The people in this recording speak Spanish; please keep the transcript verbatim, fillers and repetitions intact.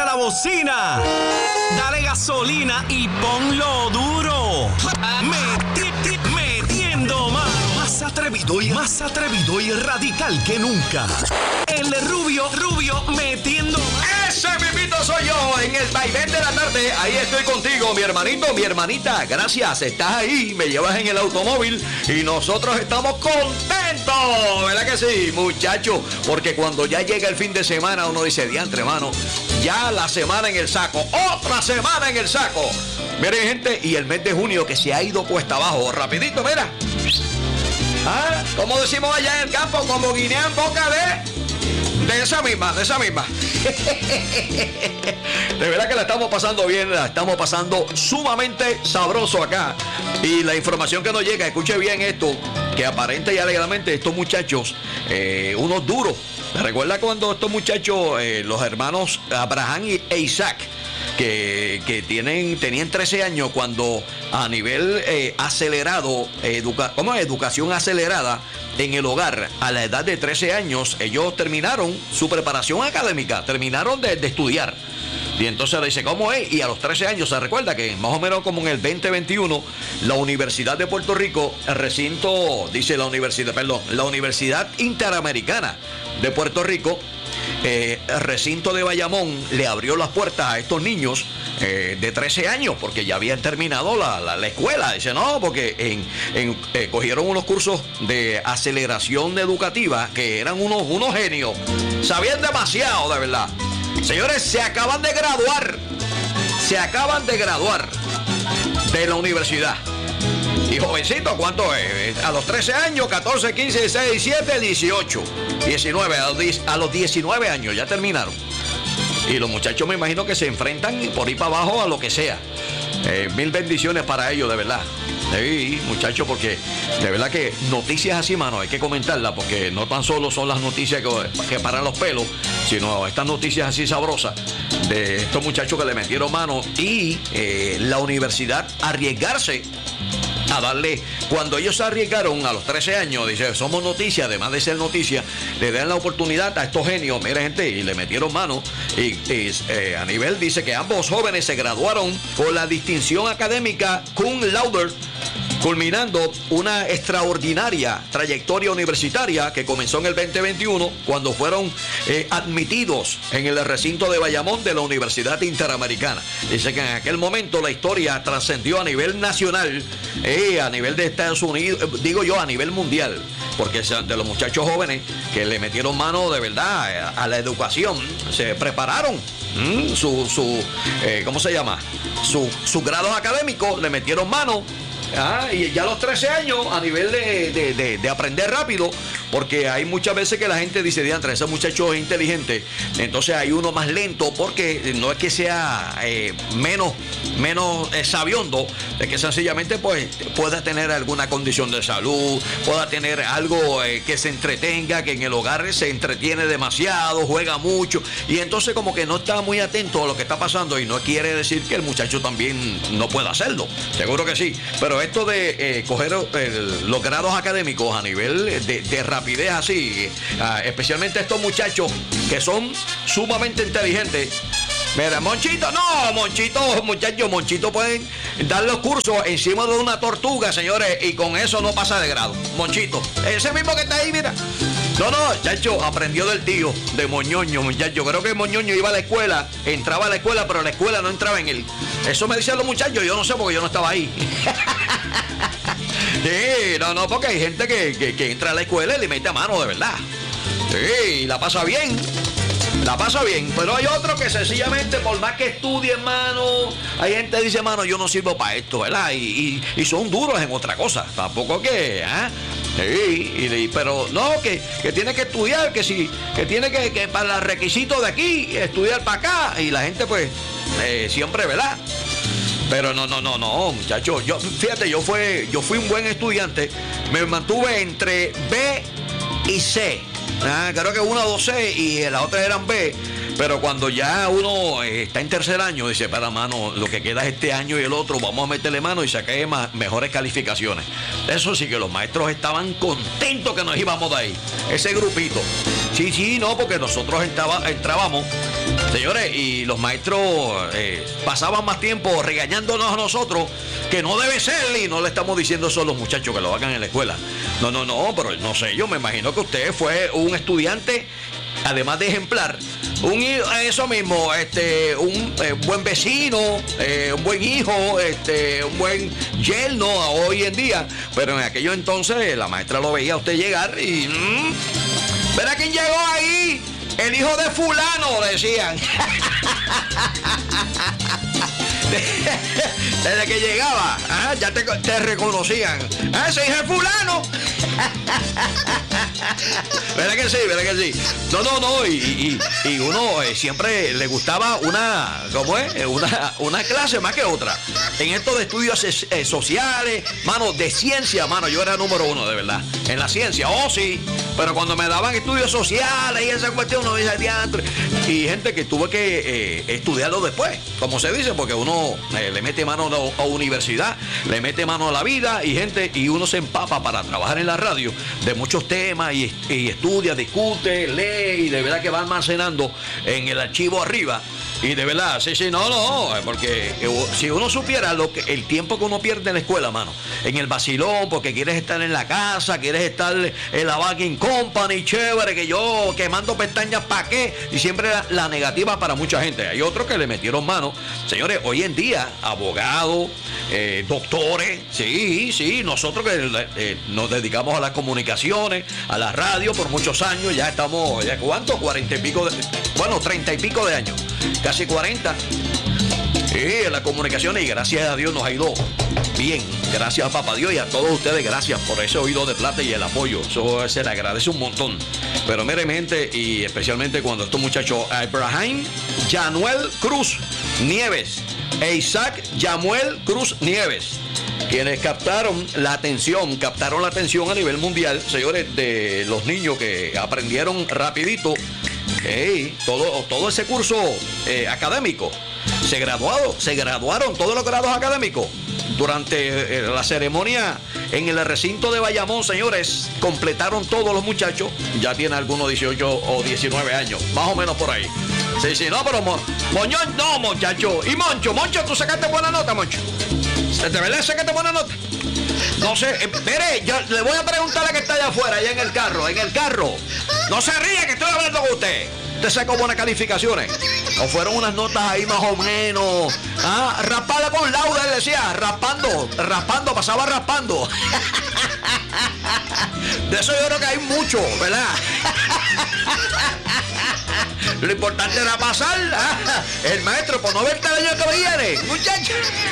la bocina. Dale gasolina y ponlo duro. Meti- metiendo mano. Más atrevido y más atrevido y radical que nunca. El rubio, rubio, metiendo mano. Ese mismito soy yo en el vaivén de la tarde. Ahí estoy contigo, mi hermanito, mi hermanita. Gracias, estás ahí, me llevas en el automóvil y nosotros estamos contentos. ¿Verdad que sí, muchachos? Porque cuando ya llega el fin de semana uno dice, diantre, hermano, ya la semana en el saco, otra semana en el saco. Miren, gente, y el mes de junio que se ha ido cuesta abajo, rapidito, mira. ¿Ah? Como decimos allá en el campo, como guinea en boca de... De esa misma, de esa misma. De verdad que la estamos pasando bien, la estamos pasando sumamente sabroso acá. Y la información que nos llega, escuche bien esto, que aparente y alegadamente estos muchachos, eh, unos duros. ¿Recuerda cuando estos muchachos, eh, los hermanos Abraham e Isaac, que, que tienen, tenían trece años cuando a nivel eh, acelerado, educa, ¿cómo es? Educación acelerada, en el hogar, a la edad de trece años, ellos terminaron su preparación académica, terminaron de, de estudiar. Y entonces le dice, ¿cómo es? Y a los trece años, se recuerda que más o menos como en el veinte veintiuno, la Universidad de Puerto Rico, el recinto, dice la universidad, perdón, la Universidad Interamericana de Puerto Rico, eh, el recinto de Bayamón le abrió las puertas a estos niños eh, de trece años, porque ya habían terminado la, la, la escuela. Dice, no, porque en, en, eh, cogieron unos cursos de aceleración educativa que eran unos, unos genios, sabían demasiado, de verdad. Señores, se acaban de graduar, se acaban de graduar de la universidad. Y jovencito, ¿cuánto es? A los trece años, catorce, quince, dieciséis, diecisiete, dieciocho, diecinueve, a los, a los diecinueve años ya terminaron. Y los muchachos me imagino que se enfrentan por ahí para abajo a lo que sea. Eh, mil bendiciones para ellos, de verdad. Sí, muchachos, porque de verdad que noticias así, mano, hay que comentarlas, porque no tan solo son las noticias que, que paran los pelos, sino estas noticias así sabrosas de estos muchachos que le metieron mano y eh, la universidad arriesgarse a darle, cuando ellos se arriesgaron a los trece años, dice, somos noticia, además de ser noticia, le dan la oportunidad a estos genios, mira, gente, y le metieron mano, y, y eh, a nivel, dice que ambos jóvenes se graduaron con la distinción académica cum laude, culminando una extraordinaria trayectoria universitaria que comenzó en el veinte veintiuno, cuando fueron eh, admitidos en el recinto de Bayamón de la Universidad Interamericana. Dice que en aquel momento la historia trascendió a nivel nacional, eh, a nivel de Estados Unidos, eh, digo yo, a nivel mundial, porque de los muchachos jóvenes que le metieron mano de verdad a la educación, se prepararon. Mm, su, su eh, ¿cómo se llama? Su, sus grados académicos, le metieron mano. Ah, y ya a los trece años, a nivel de, de, de, de aprender rápido, porque hay muchas veces que la gente dice, diantre, ese muchacho es inteligente, entonces hay uno más lento, porque no es que sea eh, menos, menos eh, sabiondo, es que sencillamente pues pueda tener alguna condición de salud, pueda tener algo eh, que se entretenga, que en el hogar se entretiene demasiado, juega mucho, y entonces como que no está muy atento a lo que está pasando, y no quiere decir que el muchacho también no pueda hacerlo, seguro que sí, pero esto de eh, coger eh, los grados académicos a nivel de, de rapidez así, eh, especialmente estos muchachos que son sumamente inteligentes. Mira, Monchito, no, Monchito, muchachos, Monchito pueden dar los cursos encima de una tortuga, señores, y con eso no pasa de grado. Monchito, ese mismo que está ahí, mira. No, no, chacho, aprendió del tío, de Moñoño, muchacho. Creo que Moñoño iba a la escuela, entraba a la escuela, pero la escuela no entraba en él. Eso me decían los muchachos, yo no sé porque yo no estaba ahí. Sí, no, no, porque hay gente que, que, que entra a la escuela y le mete a mano, de verdad. Sí, la pasa bien. La pasa bien, pero hay otros que sencillamente, por más que estudien, mano, hay gente que dice, mano, yo no sirvo para esto, ¿verdad? Y, y, y son duros en otra cosa. Tampoco que, ¿ah? Sí, y, y, pero no, que, que tiene que estudiar, que sí, que tiene que, que para los requisitos de aquí, estudiar para acá, y la gente, pues, eh, siempre, ¿verdad? Pero no, no, no, no, muchachos. Yo, fíjate, yo fui, yo fui un buen estudiante, me mantuve entre B y C. Ah, creo que una o dos C y las otras eran B, pero cuando ya uno eh, está en tercer año, dice, para mano, lo que queda es este año y el otro, vamos a meterle mano y saqué más, mejores calificaciones. Eso sí que los maestros estaban contentos que nos íbamos de ahí, ese grupito. Sí, sí, no, porque nosotros entraba, entrábamos Señores, y los maestros eh, pasaban más tiempo regañándonos a nosotros, que no debe ser, y no le estamos diciendo eso a los muchachos que lo hagan en la escuela. No, no, no, pero no sé, yo me imagino que usted fue un estudiante, además de ejemplar, un eso mismo, este, un eh, buen vecino, eh, un buen hijo, este, un buen yerno hoy en día, pero en aquellos entonces la maestra lo veía a usted llegar y mmm, ¿verá quién llegó ahí? El hijo de fulano, decían. Desde que llegaba, ¿ah? Ya te, te reconocían. ¿Ah, ese hijo de fulano? ¿Verdad que sí? ¿Verdad que sí? No, no, no. Y, y, y uno eh, siempre le gustaba una, ¿cómo es? Una, una clase más que otra. En esto de estudios eh, sociales, mano, de ciencia, mano, yo era número uno, de verdad. En la ciencia, oh sí. Pero cuando me daban estudios sociales y esa cuestión, uno dice diantre. Y gente que tuve que eh, estudiarlo después, como se dice, porque uno eh, le mete mano a la universidad, le mete mano a la vida y gente, y uno se empapa para trabajar en la radio de muchos temas y, y estudia, discute, lee y de verdad que va almacenando en el archivo arriba. Y de verdad, sí, sí, no, no, porque si uno supiera lo que, el tiempo que uno pierde en la escuela, mano, en el vacilón, porque quieres estar en la casa, quieres estar en la Bagging Company, chévere, que yo quemando pestañas, ¿para qué? Y siempre la, la negativa para mucha gente. Hay otros que le metieron mano. Señores, hoy en día, abogados, eh, doctores, sí, sí, nosotros que eh, nos dedicamos a las comunicaciones, a la radio por muchos años, ya estamos, ya ¿cuánto? Cuarenta y pico de, bueno, treinta y pico de años. Casi cuarenta. Sí, en las comunicaciones, y gracias a Dios nos ha ido bien. Gracias a Papá Dios y a todos ustedes, gracias por ese oído de plata y el apoyo. Eso se le agradece un montón. Pero miren, gente, y especialmente cuando estos muchachos, Abraham Yanuel Cruz Nieves e Isaac Yamuel Cruz Nieves, quienes captaron la atención, captaron la atención a nivel mundial, señores, de los niños que aprendieron rapidito. Hey, todo, todo ese curso eh, académico, se graduado, se graduaron todos los grados académicos durante eh, la ceremonia en el recinto de Bayamón, señores. Completaron todos los muchachos, ya tienen algunos dieciocho o diecinueve años, más o menos por ahí. Sí, sí, no, pero mo, Moñón, no, muchacho. Y Moncho, Moncho, tú sacaste buena nota, Moncho. ¿De verdad sacaste buena nota? No sé, eh, mire, yo le voy a preguntar a la que está allá afuera, allá en el carro, en el carro. No se ría que estoy hablando con usted. ¿Usted sacó buenas calificaciones? ¿O fueron unas notas ahí más o menos? Ah, rapada con lauda, él decía, raspando, raspando, pasaba raspando. De eso yo creo que hay mucho, ¿verdad? Lo importante era pasar. ¿Ah? El maestro, por no ver el año que viene, muchachos.